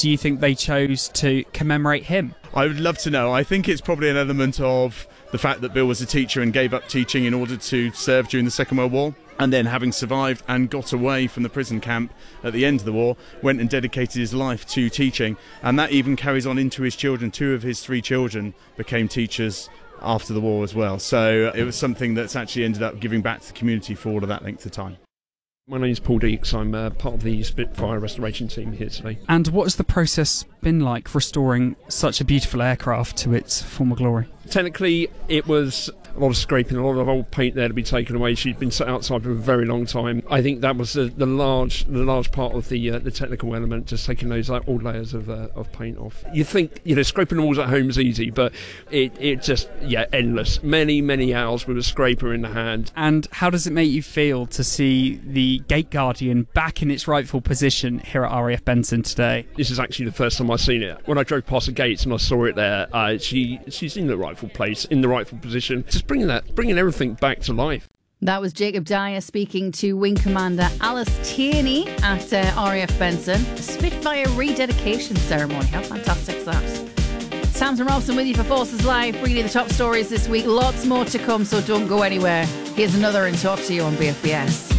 do you think they chose to commemorate him? I would love to know. I think it's probably an element of the fact that Bill was a teacher and gave up teaching in order to serve during the Second World War. And then, having survived and got away from the prison camp at the end of the war, went and dedicated his life to teaching. And that even carries on into his children. 2 of his 3 children became teachers after the war as well. So it was something that's actually ended up giving back to the community for all of that length of time. My name's Paul Deeks. I'm part of the Spitfire restoration team here today. And what has the process been like restoring such a beautiful aircraft to its former glory? Technically, it was a lot of scraping, a lot of old paint there to be taken away. She'd been set outside for a very long time. I think that was the large part of the technical element, just taking those old layers of paint off. You think, scraping the walls at home is easy, but it just, endless. Many hours with a scraper in the hand. And how does it make you feel to see the Gate Guardian back in its rightful position here at RAF Benson today? This is actually the first time I've seen it. When I drove past the gates and I saw it there, she's in the rightful place, in the rightful position. Just bringing everything back to life. That was Jacob Dyer speaking to Wing Commander Alice Tierney at RAF Benson. A Spitfire rededication ceremony. How fantastic is that? It's Tamsin Robson with you for Forces Live, bringing you the top stories this week. Lots more to come, so don't go anywhere. Here's another and talk to you on BFBS.